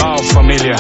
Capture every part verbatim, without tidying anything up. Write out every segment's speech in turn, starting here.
Chao, familia.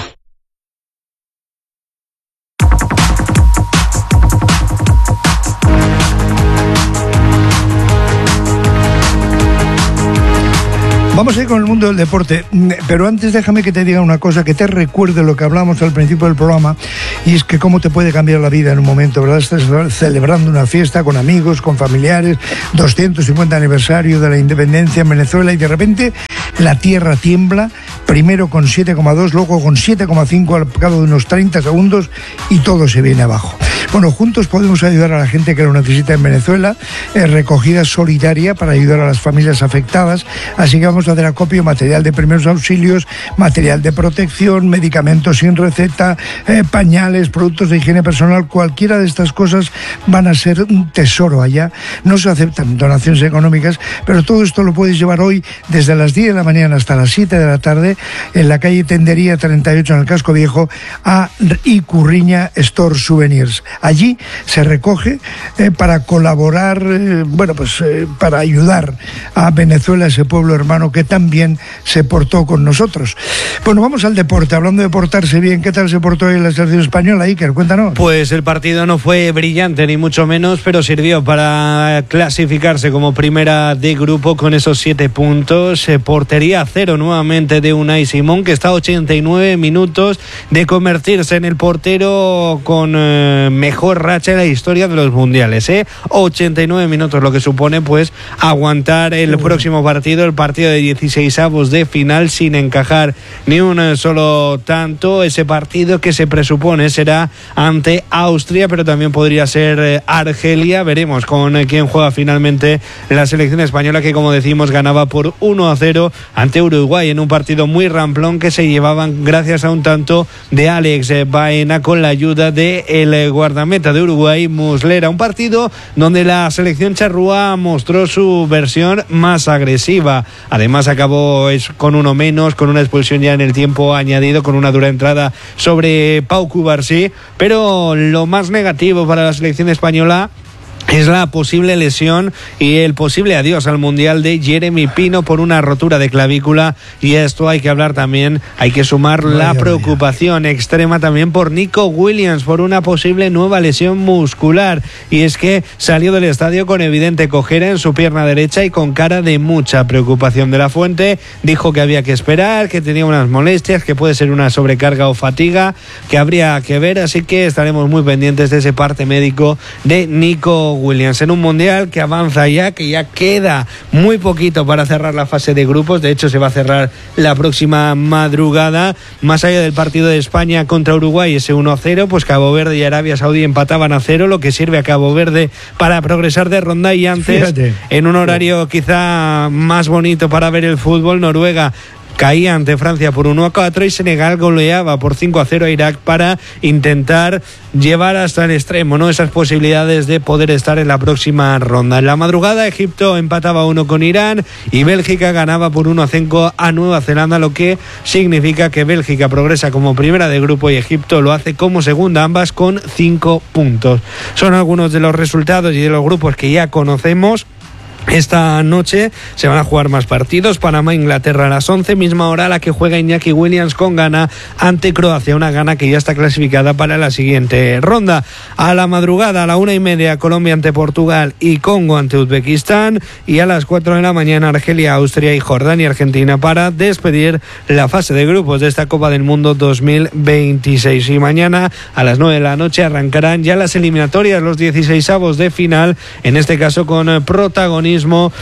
Vamos a ir con el mundo del deporte, pero antes déjame que te diga una cosa, que te recuerde lo que hablamos al principio del programa, y es que cómo te puede cambiar la vida en un momento, ¿verdad? Estás celebrando una fiesta con amigos, con familiares, doscientos cincuenta aniversario de la independencia en Venezuela, y de repente la tierra tiembla, primero con siete coma dos, luego con siete coma cinco al cabo de unos treinta segundos, y todo se viene abajo. Bueno, juntos podemos ayudar a la gente que lo necesita en Venezuela, eh, recogida solidaria para ayudar a las familias afectadas, así que vamos a hacer acopio, material de primeros auxilios, material de protección, medicamentos sin receta, eh, pañales, productos de higiene personal, cualquiera de estas cosas van a ser un tesoro allá. No se aceptan donaciones económicas, pero todo esto lo puedes llevar hoy desde las diez de la mañana hasta las siete de la tarde en la calle Tendería treinta y ocho en el Casco Viejo a Icurriña Store Souvenirs. Allí se recoge eh, para colaborar, eh, bueno, pues eh, para ayudar a Venezuela, ese pueblo hermano que también se portó con nosotros. Bueno, vamos al deporte. Hablando de portarse bien, ¿qué tal se portó hoy la selección española, Iker? Cuéntanos. Pues el partido no fue brillante ni mucho menos, pero sirvió para clasificarse como primera de grupo con esos siete puntos. Eh, portería cero nuevamente de Unai Simón, que está a ochenta y nueve minutos de convertirse en el portero con eh, mejor racha en la historia de los mundiales. ¿eh? ochenta y nueve minutos, lo que supone pues aguantar el próximo partido, el partido de dieciseisavos de final sin encajar ni un solo tanto. Ese partido que se presupone será ante Austria, pero también podría ser eh, Argelia. Veremos con eh, quién juega finalmente la selección española, que como decimos ganaba por uno a cero ante Uruguay en un partido muy ramplón que se llevaban gracias a un tanto de Alex Baena con la ayuda del de guardameta de Uruguay, Muslera. Un partido donde la selección charrúa mostró su versión más agresiva. Además acabó con uno menos, con una expulsión ya en el tiempo añadido, con una dura entrada sobre Pau Cubarsí. Pero lo más negativo para la selección española es la posible lesión y el posible adiós al Mundial de Jeremy Pino por una rotura de clavícula, y esto hay que hablar también, hay que sumar vaya, la preocupación vaya. extrema también por Nico Williams por una posible nueva lesión muscular, y es que salió del estadio con evidente cojera en su pierna derecha y con cara de mucha preocupación. De la Fuente dijo que había que esperar, que tenía unas molestias, que puede ser una sobrecarga o fatiga, que habría que ver, así que estaremos muy pendientes de ese parte médico de Nico Williams en un mundial que avanza ya, que ya queda muy poquito para cerrar la fase de grupos. De hecho se va a cerrar la próxima madrugada. Más allá del partido de España contra Uruguay, ese uno a cero, pues Cabo Verde y Arabia Saudí empataban a cero, lo que sirve a Cabo Verde para progresar de ronda. Y antes, fíjate, en un horario quizá más bonito para ver el fútbol, Noruega caía ante Francia por uno a cuatro y Senegal goleaba por cinco a cero a Irak para intentar llevar hasta el extremo, ¿no?, esas posibilidades de poder estar en la próxima ronda. En la madrugada Egipto empataba uno con Irán y Bélgica ganaba por uno a cinco a Nueva Zelanda, lo que significa que Bélgica progresa como primera de grupo y Egipto lo hace como segunda, ambas con cinco puntos. Son algunos de los resultados y de los grupos que ya conocemos. Esta noche se van a jugar más partidos. Panamá-Inglaterra a las once, misma hora a la que juega Iñaki Williams con Ghana ante Croacia, una Ghana que ya está clasificada para la siguiente ronda. A la madrugada, a la una y media, Colombia ante Portugal y Congo ante Uzbekistán, y a las cuatro de la mañana Argelia, Austria y Jordania, Argentina, para despedir la fase de grupos de esta Copa del Mundo dos mil veintiséis. Y mañana a las nueve de la noche arrancarán ya las eliminatorias, los dieciseisavos de final, en este caso con protagonismo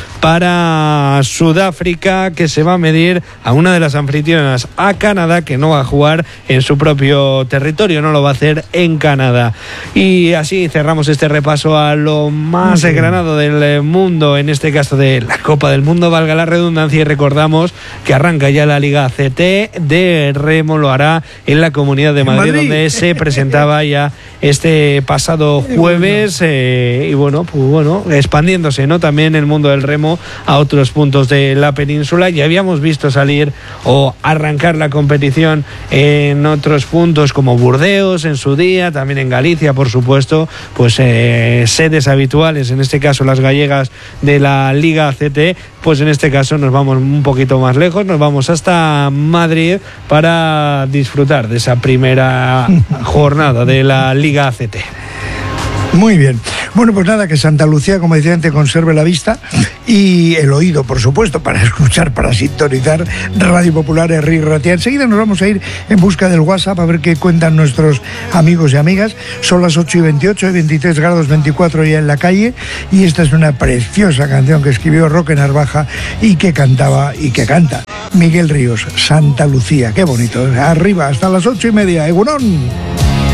para Sudáfrica, que se va a medir a una de las anfitrionas, a Canadá, que no va a jugar en su propio territorio, no lo va a hacer en Canadá. Y así cerramos este repaso a lo más granado del mundo, en este caso de la Copa del Mundo, valga la redundancia, y recordamos que arranca ya la Liga C T de remo, lo hará en la Comunidad de Madrid, Madrid. donde se presentaba ya este pasado jueves, eh, y bueno, pues bueno, expandiéndose, ¿no?, también en el mundo del remo a otros puntos de la península. Ya habíamos visto salir o arrancar la competición en otros puntos como Burdeos en su día, también en Galicia, por supuesto, pues eh, sedes habituales, en este caso las gallegas de la Liga A C T. Pues en este caso nos vamos un poquito más lejos, nos vamos hasta Madrid para disfrutar de esa primera jornada de la Liga A C T. Muy bien. Bueno, pues nada, que Santa Lucía, como decía antes, conserve la vista y el oído, por supuesto, para escuchar, para sintonizar Radio Popular, Herri Ratia. Enseguida nos vamos a ir en busca del WhatsApp a ver qué cuentan nuestros amigos y amigas. Son las ocho y veintiocho, veintitrés grados veinticuatro ya en la calle, y esta es una preciosa canción que escribió Roque Narvaja y que cantaba y que canta Miguel Ríos, Santa Lucía. Qué bonito. Arriba, hasta las ocho y media. Egunon.